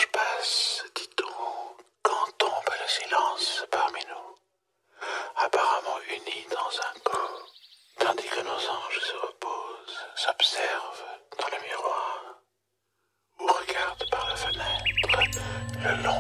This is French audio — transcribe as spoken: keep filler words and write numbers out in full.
ange passe, dit-on, quand tombe le silence parmi nous, apparemment unis dans un corps, tandis que nos anges se reposent, s'observent dans le miroir, ou regardent par la fenêtre le long